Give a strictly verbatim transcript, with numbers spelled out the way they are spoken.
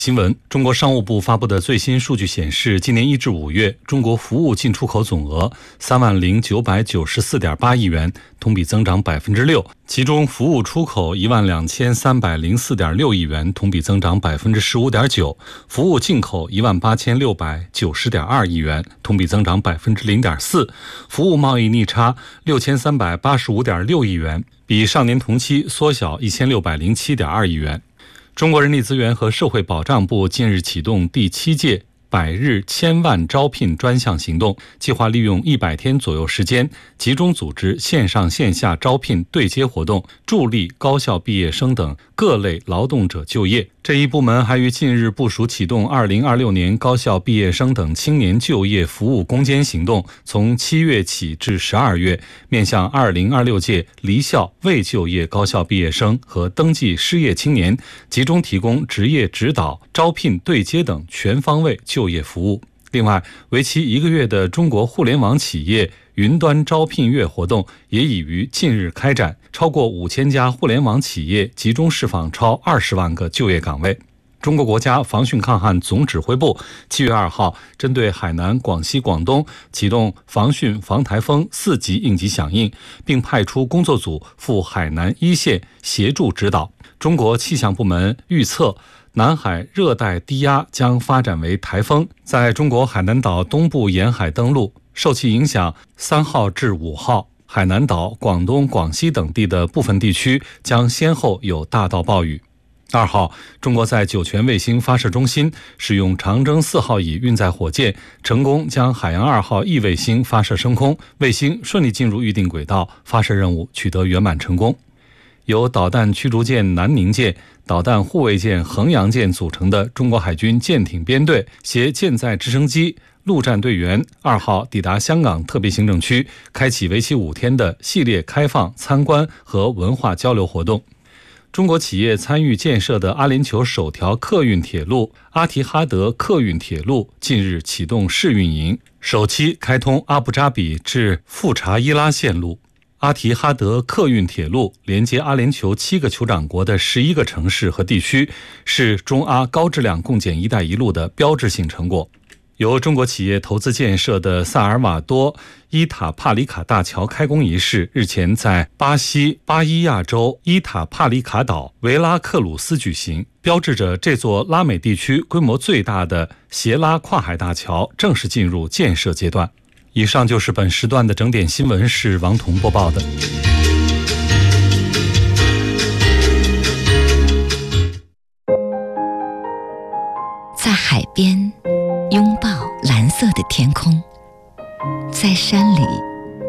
新闻：中国商务部发布的最新数据显示，今年一至五月，中国服务进出口总额三万零九百九十四点八亿元，同比增长百分之六。其中，服务出口一万两千三百零四点六亿元，同比增长百分之十五点九；服务进口一万八千六百九十点二亿元，同比增长百分之零点四；服务贸易逆差六千三百八十五点六亿元，比上年同期缩小一千六百零七点二亿元。中国人力资源和社会保障部近日启动第七届百日千万招聘专项行动，计划利用一百天左右时间，集中组织线上线下招聘对接活动，助力高校毕业生等各类劳动者就业。这一部门还于近日部署启动二零二六年高校毕业生等青年就业服务攻坚行动，从七月起至十二月，面向二零二六届离校未就业高校毕业生和登记失业青年，集中提供职业指导、招聘对接等全方位就业服务。另外，为期一个月的中国互联网企业云端招聘月活动也已于近日开展，超过五千家互联网企业集中释放超二十万个就业岗位。中国国家防汛抗旱总指挥部七月二号针对海南、广西、广东启动防汛防台风四级应急响应，并派出工作组赴海南一线协助指导。中国气象部门预测，南海热带低压将发展为台风，在中国海南岛东部沿海登陆，受其影响，三号至五号，海南岛、广东、广西等地的部分地区将先后有大到暴雨。二号，中国在酒泉卫星发射中心使用长征四号乙运载火箭，成功将海洋二号 E 卫星发射升空，卫星顺利进入预定轨道，发射任务取得圆满成功。由导弹驱逐舰南宁舰、导弹护卫舰衡阳舰组成的中国海军舰艇编队携舰载直升机、陆战队员二号抵达香港特别行政区，开启为期五天的系列开放参观和文化交流活动。中国企业参与建设的阿联酋首条客运铁路阿提哈德客运铁路近日启动试运营，首期开通阿布扎比至富查伊拉线路。阿提哈德客运铁路连接阿联酋七个酋长国的十一个城市和地区，是中阿高质量共建“一带一路”的标志性成果。由中国企业投资建设的萨尔瓦多伊塔帕里卡大桥开工仪式日前在巴西巴伊亚州伊塔帕里卡岛维拉克鲁斯举行，标志着这座拉美地区规模最大的斜拉跨海大桥正式进入建设阶段。以上就是本时段的整点新闻，是王彤播报的。 在海边拥抱蓝色的天空，在山里